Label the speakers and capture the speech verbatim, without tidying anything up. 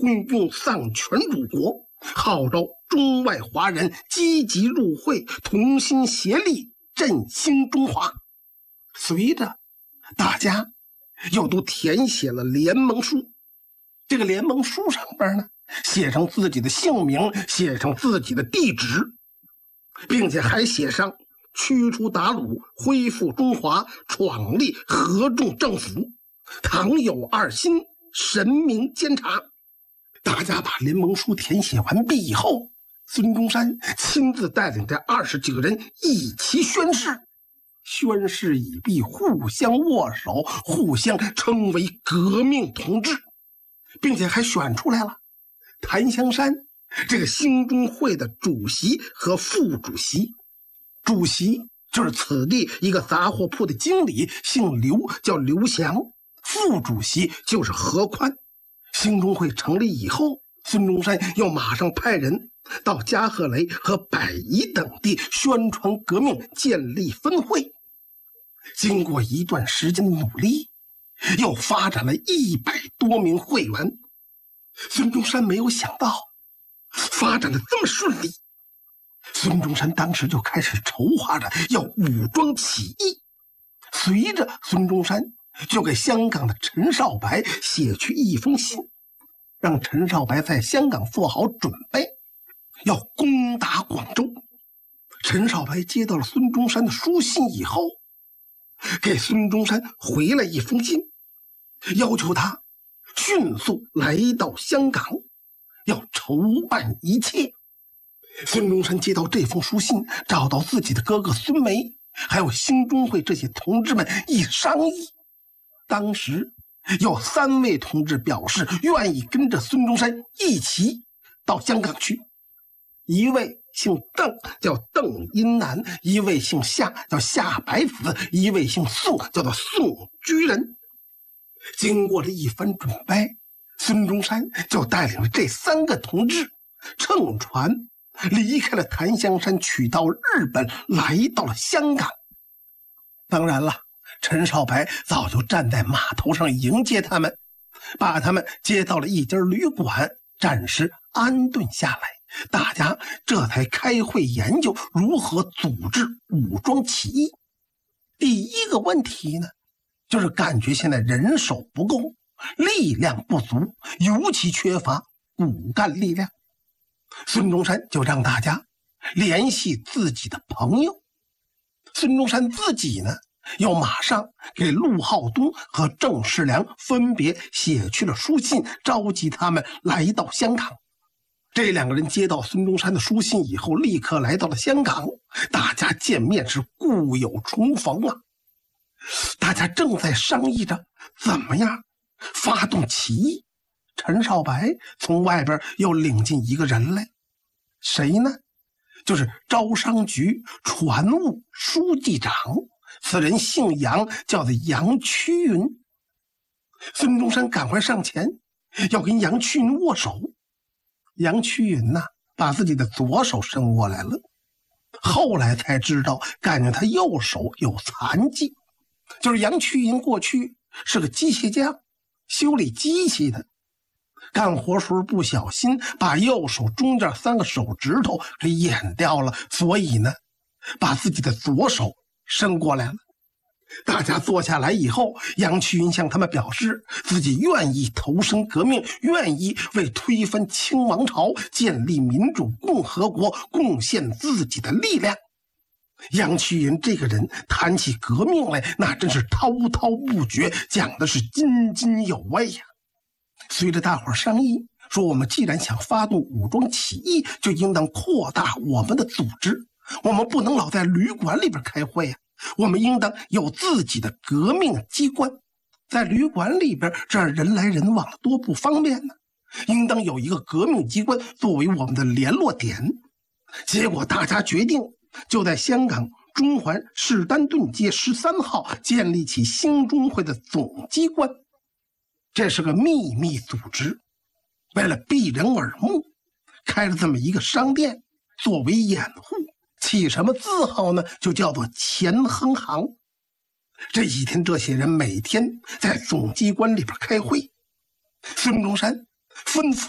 Speaker 1: 昏庸丧权辱国，号召中外华人积极入会，同心协力振兴中华。随着大家又都填写了联盟书，这个联盟书上边呢，写上自己的姓名，写上自己的地址，并且还写上驱除鞑虏，恢复中华，创立合众政府，倘有二心，神明监察。大家把联盟书填写完毕以后，孙中山亲自带领这二十几个人一齐宣誓，宣誓已毕，互相握手，互相称为革命同志，并且还选出来了檀香山这个兴中会的主席和副主席。主席就是此地一个杂货铺的经理，姓刘，叫刘祥。副主席就是何宽。兴中会成立以后，孙中山又马上派人到加贺雷和百宜等地宣传革命，建立分会。经过一段时间的努力，又发展了一百多名会员。孙中山没有想到发展的这么顺利，孙中山当时就开始筹划着要武装起义。随着孙中山就给香港的陈少白写去一封信，让陈少白在香港做好准备，要攻打广州。陈少白接到了孙中山的书信以后，给孙中山回了一封信，要求他迅速来到香港，要筹办一切。孙中山接到这封书信，找到自己的哥哥孙梅，还有兴中会这些同志们一商议，当时有三位同志表示愿意跟着孙中山一起到香港去。一位姓邓，叫邓荫南；一位姓夏，叫夏白子；一位姓宋，叫做宋居仁。经过了一番准备，孙中山就带领了这三个同志乘船离开了檀香山，取到日本，来到了香港。当然了，陈少白早就站在码头上迎接他们，把他们接到了一间旅馆，暂时安顿下来。大家这才开会研究如何组织武装起义。第一个问题呢，就是感觉现在人手不够，力量不足，尤其缺乏骨干力量。孙中山就让大家联系自己的朋友。孙中山自己呢，又马上给陆浩东和郑世良分别写去了书信，召集他们来到香港。这两个人接到孙中山的书信以后，立刻来到了香港。大家见面是故友重逢啊！大家正在商议着怎么样发动起义。陈少白从外边又领进一个人来，谁呢？就是招商局船务书记长，此人姓杨，叫做杨屈云。孙中山赶快上前要跟杨屈云握手。杨屈云呐，把自己的左手伸过来了，后来才知道感觉他右手有残疾，就是杨屈云过去是个机械匠，修理机器的，干活时候不小心把右手中间三个手指头给掩掉了，所以呢把自己的左手伸过来了。大家坐下来以后，杨屈云向他们表示自己愿意投身革命，愿意为推翻清王朝，建立民主共和国贡献自己的力量。杨屈云这个人谈起革命来，那真是滔滔不绝，讲的是津津有味呀、啊。随着大伙商议说，我们既然想发动武装起义，就应当扩大我们的组织，我们不能老在旅馆里边开会呀、啊，我们应当有自己的革命机关。在旅馆里边，这样人来人往的多不方便呢，应当有一个革命机关作为我们的联络点。结果大家决定就在香港中环士丹顿街十三号建立起兴中会的总机关。这是个秘密组织，为了避人耳目，开了这么一个商店作为掩护，起什么字号呢？就叫做钱亨行。这几天这些人每天在总机关里边开会，孙中山吩咐